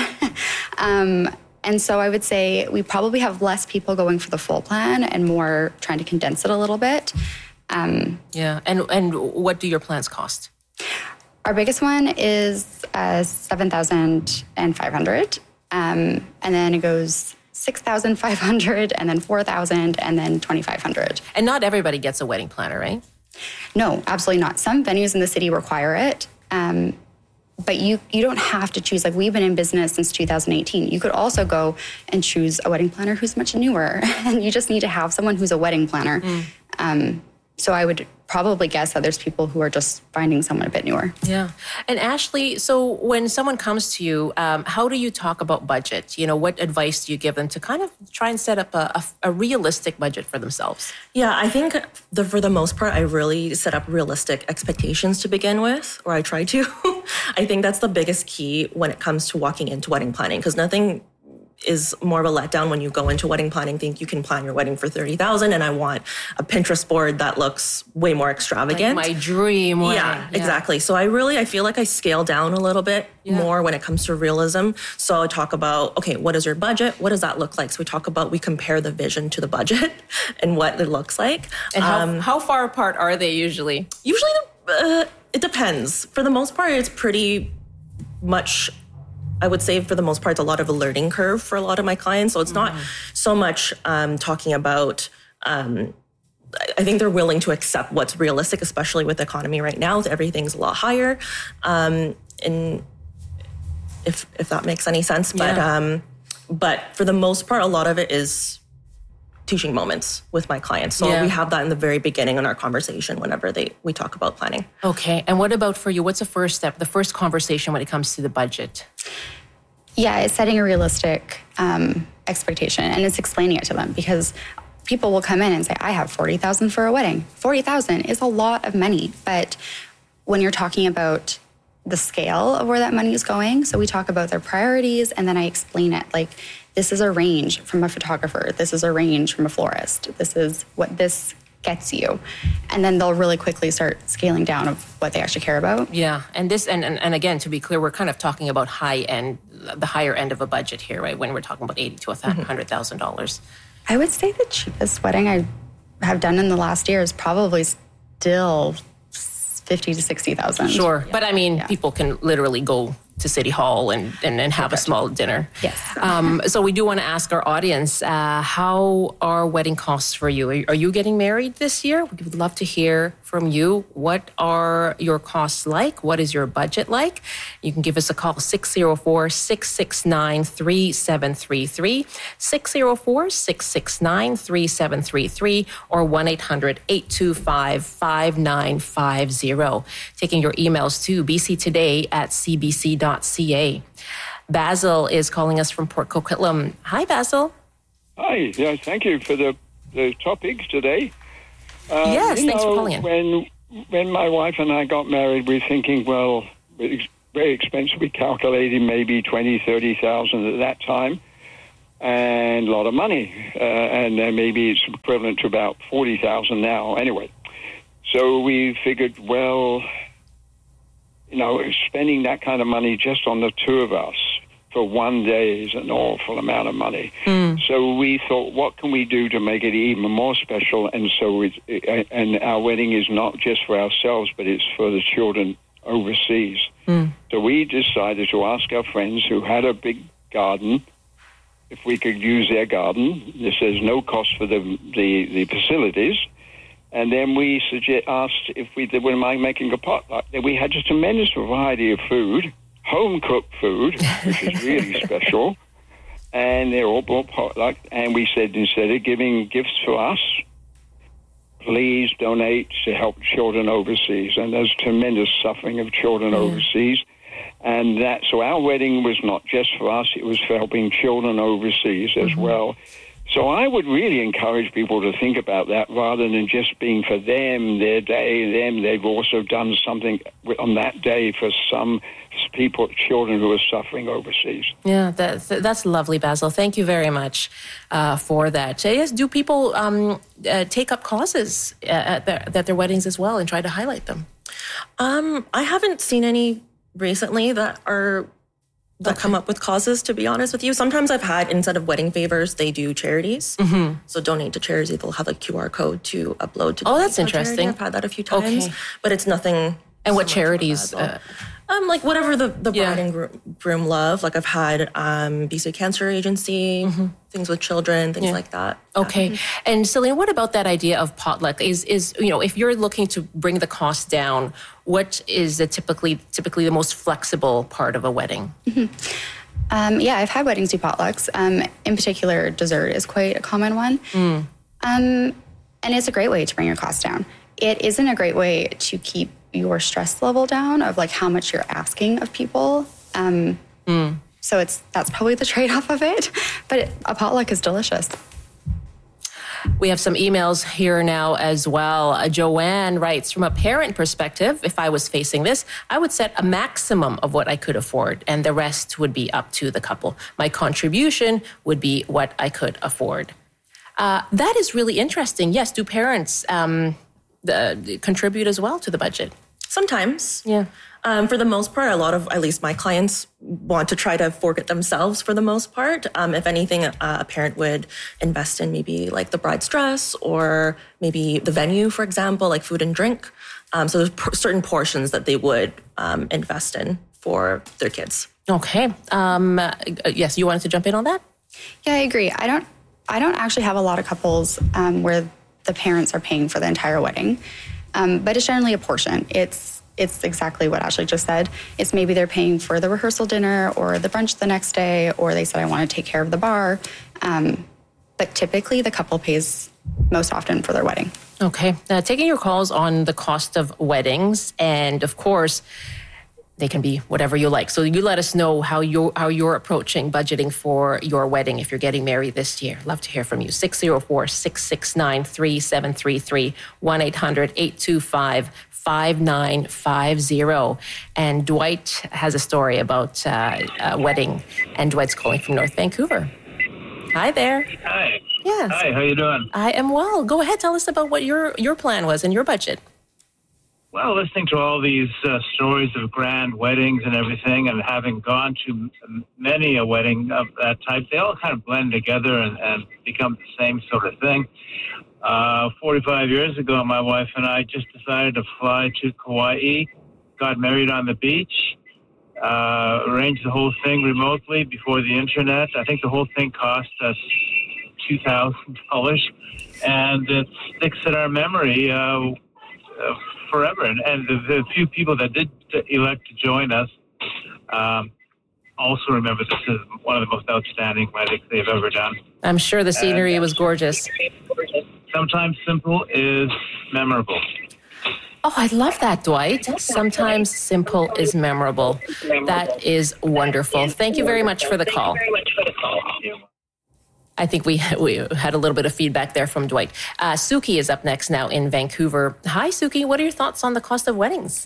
um, and so I would say we probably have less people going for the full plan and more trying to condense it a little bit. Um, Yeah. And and what do your plans cost? Our biggest one is uh, seven thousand five hundred, um, and then it goes six thousand five hundred, and then four thousand, and then twenty-five hundred. And not everybody gets a wedding planner, right? No, absolutely not. Some venues in the city require it, um, but you you don't have to choose. Like, we've been in business since two thousand eighteen. You could also go and choose a wedding planner who's much newer, and you just need to have someone who's a wedding planner. Mm. Um, so I would probably guess that there's people who are just finding someone a bit newer. Yeah. And Ashley, so when someone comes to you, um, how do you talk about budget? You know, what advice do you give them to kind of try and set up a, a, a realistic budget for themselves? Yeah, I think the, for the most part, I really set up realistic expectations to begin with, or I try to. I think that's the biggest key when it comes to walking into wedding planning, because nothing is more of a letdown when you go into wedding planning, think you can plan your wedding for thirty thousand dollars and I want a Pinterest board that looks way more extravagant. Like my dream wedding. Yeah, exactly. So I really, I feel like I scale down a little bit Yeah. more when it comes to realism. So I talk about, okay, what is your budget? What does that look like? So we talk about, we compare the vision to the budget and what it looks like. And how, Um, how far apart are they usually? Usually, uh, it depends. For the most part, it's pretty much, I would say for the most part, it's a lot of a learning curve for a lot of my clients. So it's not so much um, talking about, um, I think they're willing to accept what's realistic, especially with the economy right now. Everything's a lot higher. Um, and if if that makes any sense. But Yeah. um, but for the most part, a lot of it is teaching moments with my clients. So Yeah. we have that in the very beginning in our conversation whenever they we talk about planning. Okay. And what about for you? What's the first step, the first conversation when it comes to the budget? Yeah, it's setting a realistic um, expectation, and it's explaining it to them, because people will come in and say, I have forty thousand for a wedding. forty thousand is a lot of money, but when you're talking about the scale of where that money is going, so we talk about their priorities, and then I explain it like, this is a range from a photographer, this is a range from a florist, this is what this gets you. And then they'll really quickly start scaling down of what they actually care about. Yeah. And this, and, and, and again, to be clear, we're kind of talking about high end, the higher end of a budget here, right? When we're talking about eighty to one hundred thousand dollars. I would say the cheapest wedding I have done in the last year is probably still fifty to sixty thousand. Sure. But I mean, Yeah. people can literally go to City Hall and, and, and have a small dinner. Yes. Um, so we do want to ask our audience, uh, how are wedding costs for you? Are, are you getting married this year? We would love to hear from you. What are your costs like? What is your budget like? You can give us a call, six oh four, six six nine, three seven three three, six oh four, six six nine, three seven three three, or one eight hundred, eight two five, five nine five zero. Taking your emails to b c today at c b c dot c a. Basil is calling us from Port Coquitlam. Hi, Basil. Hi. Yeah, thank you for the, the topic today. Uh, yes, you thanks know, for calling in. When, when my wife and I got married, we were thinking, well, it's very expensive. We calculated maybe twenty, thirty thousand at that time, and a lot of money. Uh, and uh, maybe it's equivalent to about forty thousand now. Anyway, so we figured, well, you know, spending that kind of money just on the two of us for one day is an awful amount of money. Mm. So we thought, what can we do to make it even more special? And so, it, it, and our wedding is not just for ourselves, but it's for the children overseas. Mm. So we decided to ask our friends who had a big garden if we could use their garden. This is no cost for the the, the facilities. And then we suggest, asked if we wouldn't mind making a potluck. We had a tremendous variety of food, home-cooked food, which is really special. And they're all bought potluck. And we said, instead of giving gifts to us, please donate to help children overseas. And there's tremendous suffering of children mm. overseas. And that, so our wedding was not just for us, it was for helping children overseas as mm-hmm. well. So I would really encourage people to think about that rather than just being for them, their day, them. They've also done something on that day for some people, children who are suffering overseas. Yeah, that's, that's lovely, Basil. Thank you very much uh, for that. Yes, do people um, uh, take up causes at their, at their weddings as well and try to highlight them? Um, I haven't seen any recently that are... that okay. come up with causes, to be honest with you. Sometimes I've had, instead of wedding favors, they do charities. Mm-hmm. So donate to charities. They'll have a Q R code to upload to. Oh, that's interesting. I've had that a few times. Okay. But it's nothing. And so what charities? Uh, um, like whatever the, the yeah. bride and groom, groom love. Like I've had um, B C Cancer Agency, mm-hmm. things with children, things yeah. like that. Okay. Yeah. And Celine, what about that idea of potluck? Is, is you know, if you're looking to bring the cost down, what is the typically typically the most flexible part of a wedding? Mm-hmm. Um, yeah, I've had weddings do potlucks. Um, in particular, dessert is quite a common one. Mm. Um, and it's a great way to bring your costs down. It isn't a great way to keep your stress level down of like how much you're asking of people. Um, mm. So it's that's probably the trade-off of it. But it, a potluck is delicious. We have some emails here now as well. Uh, Joanne writes, from a parent perspective, if I was facing this, I would set a maximum of what I could afford, and the rest would be up to the couple. My contribution would be what I could afford. Uh, that is really interesting. Yes, do parents um, the, contribute as well to the budget? Sometimes. Yeah. Um, for the most part, a lot of, at least my clients, want to try to fork it themselves for the most part. Um, if anything, uh, a parent would invest in maybe like the bride's dress or maybe the venue, for example, like food and drink. Um, so there's p- certain portions that they would um, invest in for their kids. Okay. Um, uh, yes, you wanted to jump in on that? Yeah, I agree. I don't, I don't actually have a lot of couples um, where the parents are paying for the entire wedding, um, but it's generally a portion. It's It's exactly what Ashley just said. It's maybe they're paying for the rehearsal dinner or the brunch the next day, or they said, I want to take care of the bar. Um, but typically the couple pays most often for their wedding. Okay. Uh, taking your calls on the cost of weddings, and of course, they can be whatever you like. So you let us know how you're, how you're approaching budgeting for your wedding if you're getting married this year. Love to hear from you. six oh four, six six nine, three seven three three, one eight hundred, eight two five, five nine five zero. And Dwight has a story about uh, a wedding, and Dwight's calling from North Vancouver. Hi there. Hi. Yes. Hi, how you doing? I am well. Go ahead, tell us about what your, your plan was and your budget. Well, listening to all these uh, stories of grand weddings and everything, and having gone to many a wedding of that type, they all kind of blend together and, and become the same sort of thing. Uh, forty-five years ago, my wife and I just decided to fly to Kauai, got married on the beach, uh, arrange the whole thing remotely before the internet. I think the whole thing cost us two thousand dollars, and it sticks in our memory uh, uh, forever. And, and the, the few people that did elect to join us um, also remember this is one of the most outstanding weddings they've ever done. I'm sure the scenery and, was gorgeous. Sometimes simple is memorable. Oh, I love that, Dwight. Sometimes simple is memorable. That is wonderful. Thank you very much for the call. I think we we had a little bit of feedback there from Dwight. Uh, Suki is up next now in Vancouver. Hi, Suki. What are your thoughts on the cost of weddings?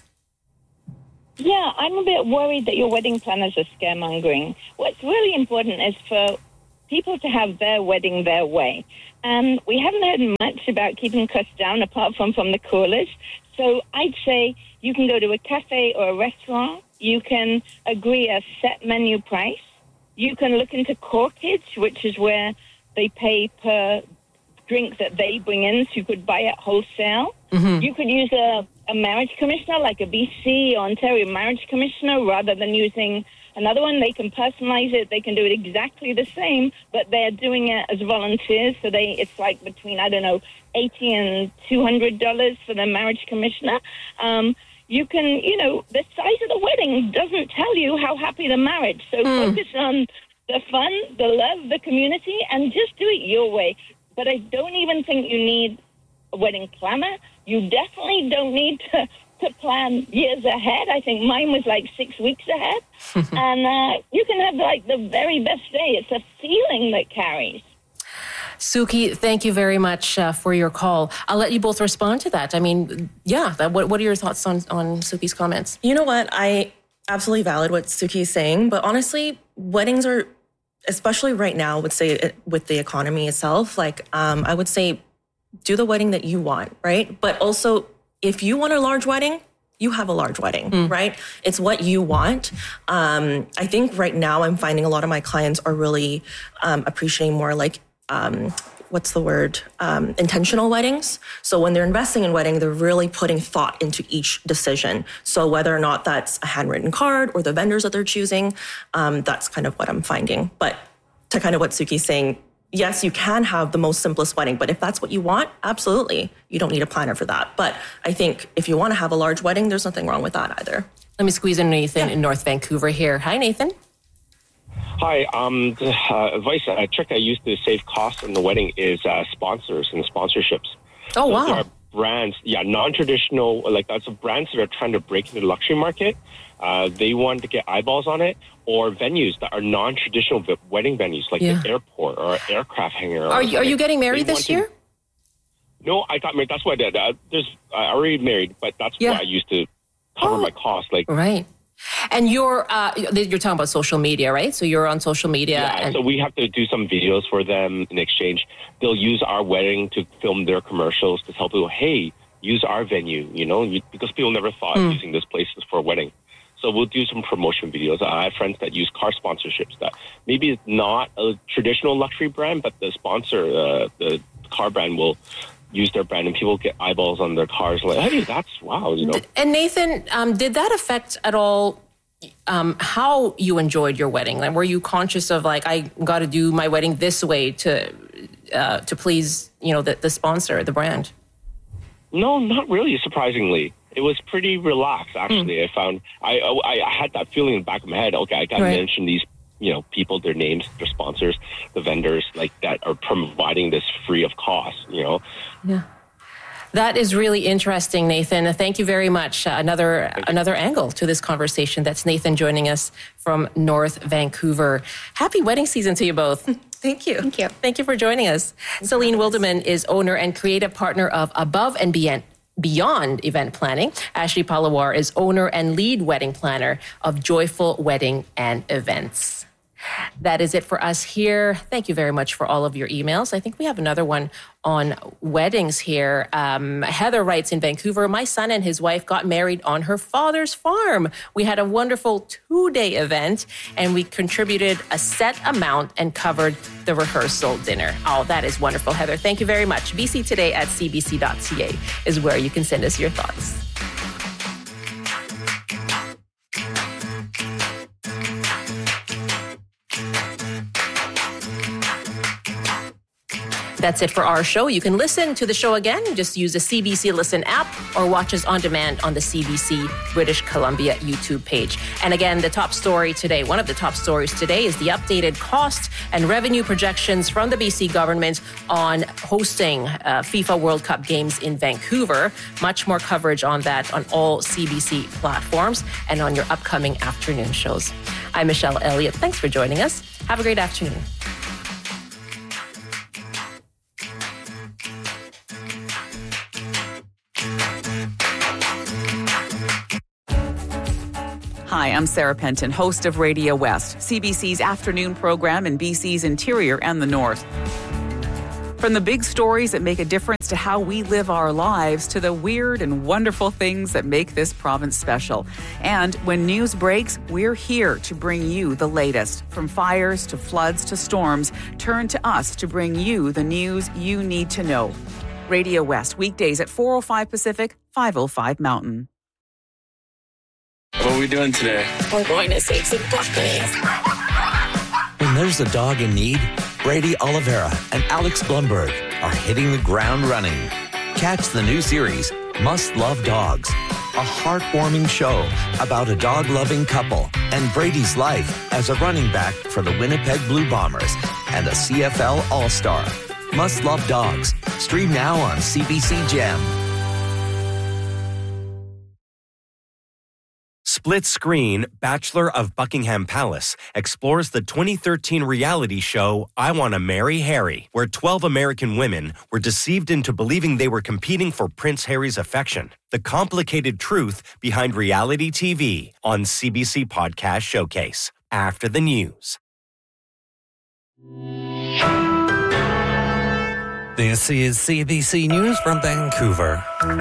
Yeah, I'm a bit worried that your wedding planners are scaremongering. What's really important is for people to have their wedding their way. And we haven't heard much about keeping costs down apart from from the coolers. So I'd say you can go to a cafe or a restaurant. You can agree a set menu price. You can look into corkage, which is where they pay per drink that they bring in, so you could buy it wholesale. Mm-hmm. You could use a, a marriage commissioner, like a B C or Ontario marriage commissioner, rather than using another one. They can personalize it. They can do it exactly the same, but they're doing it as volunteers. So they, it's like between, I don't know, eighty and two hundred dollars for the marriage commissioner. Um, you can, you know, the size of the wedding doesn't tell you how happy the marriage. So mm. focus on the fun, the love, the community, and just do it your way. But I don't even think you need a wedding planner. You definitely don't need to, to plan years ahead. I think mine was like six weeks ahead. and uh, you can have like the very best day. It's a feeling that carries. Suki, thank you very much uh, for your call. I'll let you both respond to that. I mean, yeah, that, what, what are your thoughts on, on Suki's comments? You know what? I absolutely valid what Suki is saying, but honestly, weddings are, especially right now, I would say with the economy itself, like um, I would say do the wedding that you want, right? But also, if you want a large wedding, you have a large wedding, mm. right? It's what you want. Um, I think right now I'm finding a lot of my clients are really um, appreciating more like, um, what's the word? Um, intentional weddings. So when they're investing in wedding, they're really putting thought into each decision. So whether or not that's a handwritten card or the vendors that they're choosing, um, that's kind of what I'm finding. But to kind of what Suki's saying, yes, you can have the most simplest wedding, but if that's what you want, absolutely. You don't need a planner for that. But I think if you want to have a large wedding, there's nothing wrong with that either. Let me squeeze in Nathan yeah. in North Vancouver here. Hi, Nathan. Hi. Um, the, uh, advice, a trick I use to save costs in the wedding is uh, sponsors and sponsorships. Oh, so wow. There are brands, yeah, non-traditional, like that's brands that are trying to break into the luxury market. Uh, they want to get eyeballs on it, or venues that are non-traditional wedding venues, like yeah. the airport or aircraft hangar. Are you, are you getting married they this year? To, no, I got married. That's what I did. Uh, there's, I already married, but that's yeah. what I used to cover oh, my costs. Like right. And you're uh, you're talking about social media, right? So you're on social media. Yeah, and- so we have to do some videos for them in exchange. They'll use our wedding to film their commercials to tell people, hey, use our venue, you know, you, because people never thought mm. using this place for a wedding. So we'll do some promotion videos. I have friends that use car sponsorships that maybe it's not a traditional luxury brand, but the sponsor, uh, the car brand will use their brand and people get eyeballs on their cars like, hey, that's wow, you know. And Nathan, um, did that affect at all um, how you enjoyed your wedding? Like, were you conscious of like, I got to do my wedding this way to uh, to please, you know, the, the sponsor, the brand? No, not really, surprisingly. It was pretty relaxed, actually. Mm. I found, I, I I had that feeling in the back of my head, okay, I got to right. mention these, you know, people, their names, their sponsors, the vendors, like, that are providing this free of cost, you know? Yeah. That is really interesting, Nathan. Thank you very much. Uh, another another angle to this conversation. That's Nathan joining us from North Vancouver. Happy wedding season to you both. Thank you. Thank you. Thank you for joining us. Thank Celine you. Wildeman is owner and creative partner of Above and Beyond. Beyond Event Planning. Ashley Palawar is owner and lead wedding planner of Joyful Wedding and Events. That is it for us here. Thank you very much for all of your emails. I think we have another one on weddings here. Um, Heather writes in Vancouver, my son and his wife got married on her father's farm. We had a wonderful two-day event and we contributed a set amount and covered the rehearsal dinner. Oh, that is wonderful, Heather. Thank you very much. B C Today at c b c dot c a is where you can send us your thoughts. That's it for our show. You can listen to the show again. Just use the C B C Listen app or watch us on demand on the C B C British Columbia YouTube page. And again, the top story today, one of the top stories today is the updated cost and revenue projections from the B C government on hosting uh, FIFA World Cup games in Vancouver. Much more coverage on that on all C B C platforms and on your upcoming afternoon shows. I'm Michelle Elliott. Thanks for joining us. Have a great afternoon. Hi, I'm Sarah Penton, host of Radio West, C B C's afternoon program in B C's interior and the north. From the big stories that make a difference to how we live our lives to the weird and wonderful things that make this province special. And when news breaks, we're here to bring you the latest. From fires to floods to storms, turn to us to bring you the news you need to know. Radio West, weekdays at four oh five Pacific, five oh five Mountain. What are we doing today? We're going to save some puppies. When there's a dog in need, Brady Oliveira and Alex Blumberg are hitting the ground running. Catch the new series, Must Love Dogs, a heartwarming show about a dog-loving couple and Brady's life as a running back for the Winnipeg Blue Bombers and a C F L All-Star. Must Love Dogs. Stream now on C B C Gem. Split Screen, Bachelor of Buckingham Palace, explores the twenty thirteen reality show I Want to Marry Harry, where twelve American women were deceived into believing they were competing for Prince Harry's affection. The complicated truth behind reality T V on C B C Podcast Showcase. After the news. This is C B C News from Vancouver.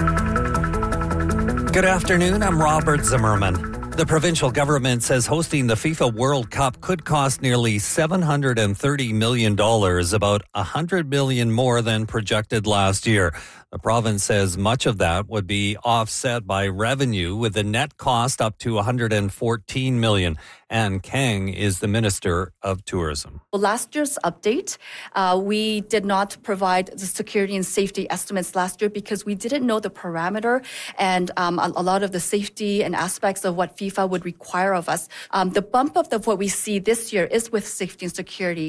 Good afternoon, I'm Robert Zimmerman. The provincial government says hosting the FIFA World Cup could cost nearly seven hundred thirty million dollars, about one hundred million dollars more than projected last year. The province says much of that would be offset by revenue, with the net cost up to one hundred fourteen million dollars. Anne Kang is the Minister of Tourism. Well, last year's update, uh, we did not provide the security and safety estimates last year because we didn't know the parameter and um, a, a lot of the safety and aspects of what FIFA would require of us. Um, the bump up of what we see this year is with safety and security.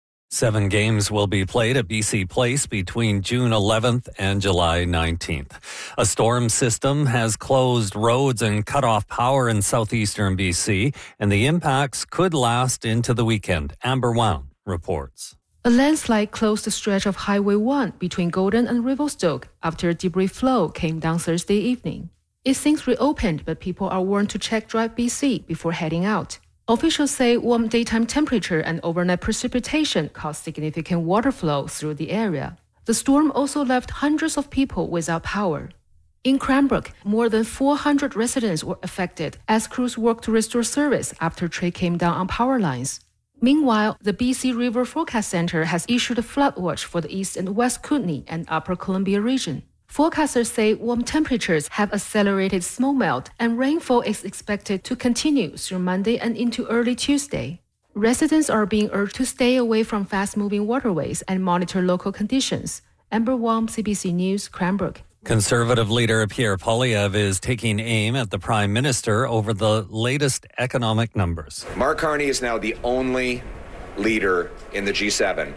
Seven games will be played at B C Place between June eleventh and July nineteenth. A storm system has closed roads and cut off power in southeastern B C, and the impacts could last into the weekend. Amber Wang reports. A landslide closed the stretch of Highway one between Golden and Revelstoke after a debris flow came down Thursday evening. It's since reopened, but people are warned to check Drive B C before heading out. Officials say warm daytime temperature and overnight precipitation caused significant water flow through the area. The storm also left hundreds of people without power. In Cranbrook, more than four hundred residents were affected as crews worked to restore service after a tree came down on power lines. Meanwhile, the B C River Forecast Center has issued a flood watch for the East and West Kootenay and Upper Columbia region. Forecasters say warm temperatures have accelerated snowmelt and rainfall is expected to continue through Monday and into early Tuesday. Residents are being urged to stay away from fast-moving waterways and monitor local conditions. Amber Wong, C B C News, Cranbrook. Conservative leader Pierre Poilievre is taking aim at the Prime Minister over the latest economic numbers. Mark Carney is now the only leader in the G seven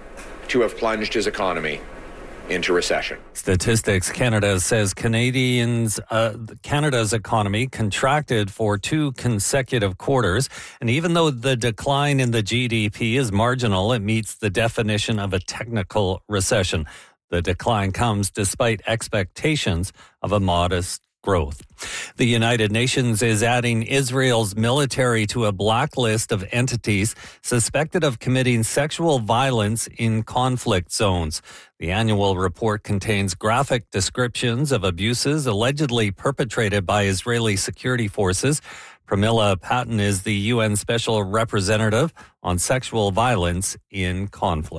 to have plunged his economy into recession. Statistics Canada says Canadians, uh, Canada's economy contracted for two consecutive quarters. And even though the decline in the G D P is marginal, it meets the definition of a technical recession. The decline comes despite expectations of a modest growth. The United Nations is adding Israel's military to a blacklist of entities suspected of committing sexual violence in conflict zones. The annual report contains graphic descriptions of abuses allegedly perpetrated by Israeli security forces. Pramila Patten is the U N Special Representative on Sexual Violence in Conflict.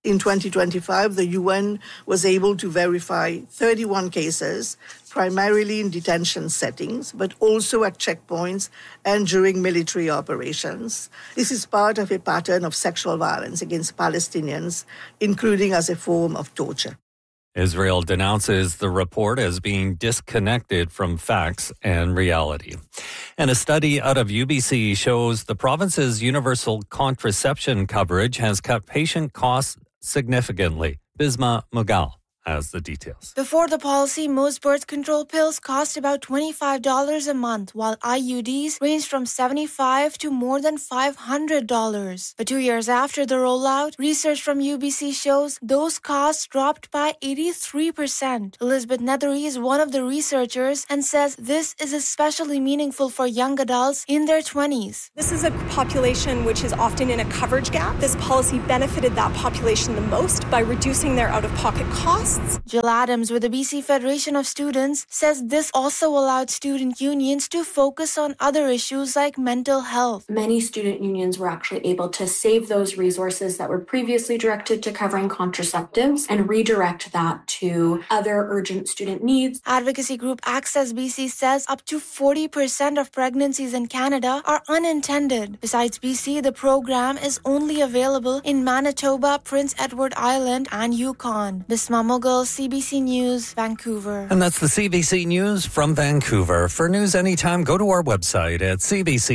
In twenty twenty-five, the U N was able to verify thirty-one cases, primarily in detention settings, but also at checkpoints and during military operations. This is part of a pattern of sexual violence against Palestinians, including as a form of torture. Israel denounces the report as being disconnected from facts and reality. And a study out of U B C shows the province's universal contraception coverage has cut patient costs significantly. Bisma Mughal has the details. Before the policy, most birth control pills cost about twenty-five dollars a month, while I U Ds ranged from seventy-five dollars to more than five hundred dollars. But two years after the rollout, research from U B C shows those costs dropped by eighty-three percent. Elizabeth Nethery is one of the researchers and says this is especially meaningful for young adults in their twenties. This is a population which is often in a coverage gap. This policy benefited that population the most by reducing their out-of-pocket costs. Jill Adams with the B C Federation of Students says this also allowed student unions to focus on other issues like mental health. Many student unions were actually able to save those resources that were previously directed to covering contraceptives and redirect that to other urgent student needs. Advocacy group Access B C says up to forty percent of pregnancies in Canada are unintended. Besides B C, the program is only available in Manitoba, Prince Edward Island, and Yukon. Bisma Mughal, C B C News, Vancouver. And that's the C B C News from Vancouver. For news anytime, go to our website at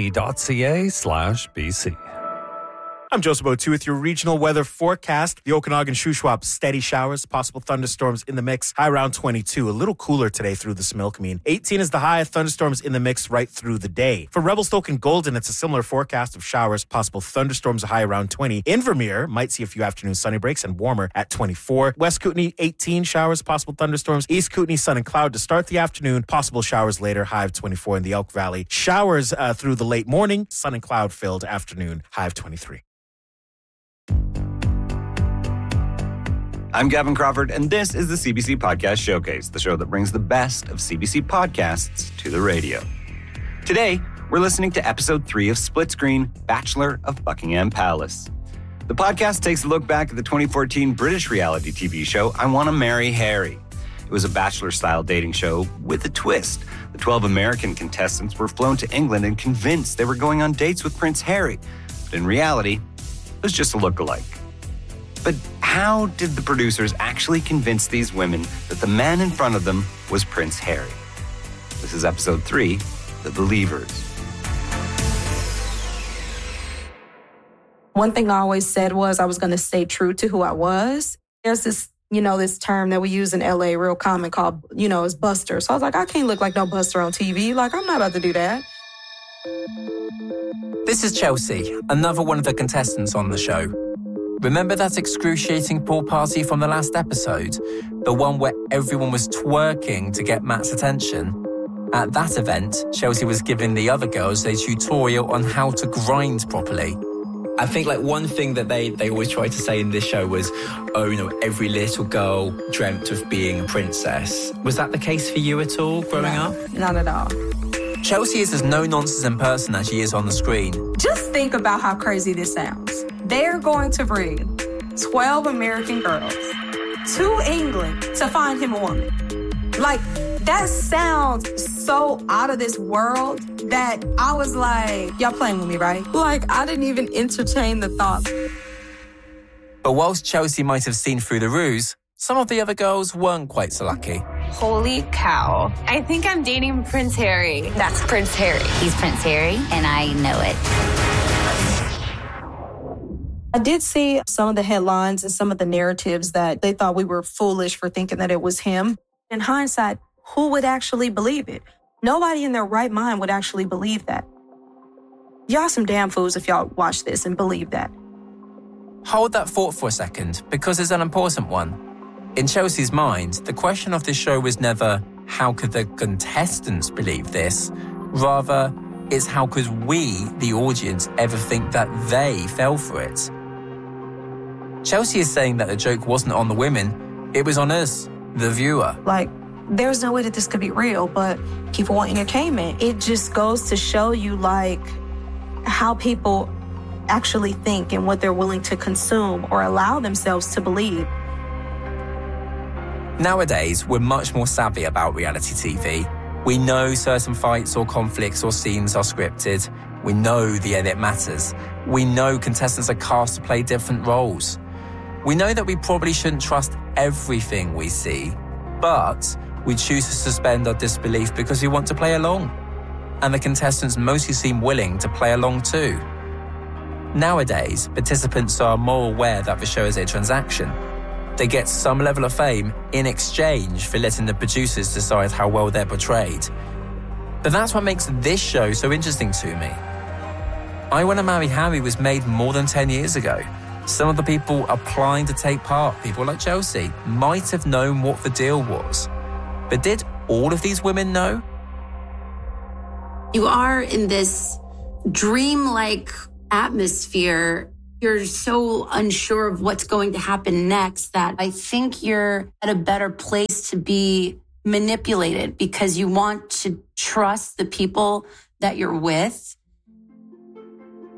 cbc.ca slash BC. I'm Joseph O'Toole with your regional weather forecast. The Okanagan Shuswap, steady showers, possible thunderstorms in the mix. High around twenty-two, a little cooler today through the Similkameen. eighteen is the high, thunderstorms in the mix right through the day. For Revelstoke and Golden, it's a similar forecast of showers, possible thunderstorms, a high around twenty. Invermere might see a few afternoon sunny breaks and warmer at twenty-four. West Kootenay, eighteen showers, possible thunderstorms. East Kootenay, sun and cloud to start the afternoon, possible showers later, high of twenty-four in the Elk Valley. Showers uh, through the late morning, sun and cloud filled afternoon, high of twenty-three. I'm Gavin Crawford, and this is the C B C Podcast Showcase, the show that brings the best of C B C podcasts to the radio. Today, we're listening to episode three of Split Screen, Bachelor of Buckingham Palace. The podcast takes a look back at the twenty fourteen British reality T V show, I Want to Marry Harry. It was a bachelor-style dating show with a twist. The twelve American contestants were flown to England and convinced they were going on dates with Prince Harry. But in reality, it was just a look-alike. But how did the producers actually convince these women that the man in front of them was Prince Harry? This is episode three, The Believers. One thing I always said was I was going to stay true to who I was. There's this, you know, this term that we use in L A real common called, you know, is buster. So I was like, I can't look like no buster on T V. Like, I'm not about to do that. This is Chelsea, another one of the contestants on the show. Remember that excruciating pool party from the last episode? The one where everyone was twerking to get Matt's attention? At that event, Chelsea was giving the other girls a tutorial on how to grind properly. I think like one thing that they, they always try to say in this show was, oh, you know, every little girl dreamt of being a princess. Was that the case for you at all growing no, up? Not at all. Chelsea is as no-nonsense in person as she is on the screen. Just think about how crazy this sounds. They're going to bring twelve American girls to England to find him a woman. Like, that sounds so out of this world that I was like, y'all playing with me, right? Like, I didn't even entertain the thought. But whilst Chelsea might have seen through the ruse, some of the other girls weren't quite so lucky. Holy cow. I think I'm dating Prince Harry. That's Prince Harry. He's Prince Harry, and I know it. I did see some of the headlines and some of the narratives that they thought we were foolish for thinking that it was him. In hindsight, who would actually believe it? Nobody in their right mind would actually believe that. Y'all some damn fools if y'all watch this and believe that. Hold that thought for a second, because it's an important one. In Chelsea's mind, the question of this show was never, how could the contestants believe this? Rather, it's how could we, the audience, ever think that they fell for it? Chelsea is saying that the joke wasn't on the women, it was on us, the viewer. Like, there's no way that this could be real, but people want entertainment. It just goes to show you, like, how people actually think and what they're willing to consume or allow themselves to believe. Nowadays, we're much more savvy about reality T V. We know certain fights or conflicts or scenes are scripted. We know the edit matters. We know contestants are cast to play different roles. We know that we probably shouldn't trust everything we see, but we choose to suspend our disbelief because we want to play along. And the contestants mostly seem willing to play along too. Nowadays, participants are more aware that the show is a transaction. They get some level of fame in exchange for letting the producers decide how well they're portrayed. But that's what makes this show so interesting to me. I Wanna Marry Harry was made more than ten years ago. Some of the people applying to take part, people like Chelsea, might have known what the deal was. But did all of these women know? You are in this dreamlike atmosphere. You're so unsure of what's going to happen next that I think you're at a better place to be manipulated because you want to trust the people that you're with.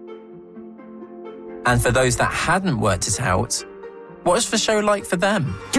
And for those that hadn't worked it out, what was the show like for them?